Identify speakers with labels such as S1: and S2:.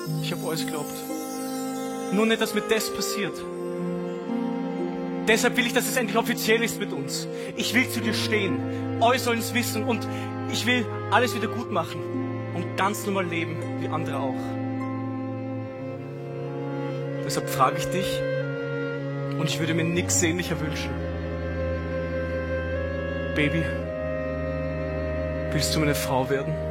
S1: Ich habe alles geglaubt. Nur nicht, dass mir das passiert. Deshalb will ich, dass es endlich offiziell ist mit uns. Ich will zu dir stehen. Alle sollen es wissen und ich will alles wieder gut machen und ganz normal leben, wie andere auch. Deshalb frage ich dich und ich würde mir nichts sehnlicher wünschen. Baby, willst du meine Frau werden?